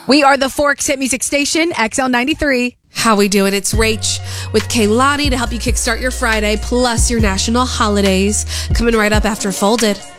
We are the Forks Hit Music Station, XL93. How we do it, it's Rach with Kaylani to help you kickstart your Friday plus your national holidays. Coming right up after Folded.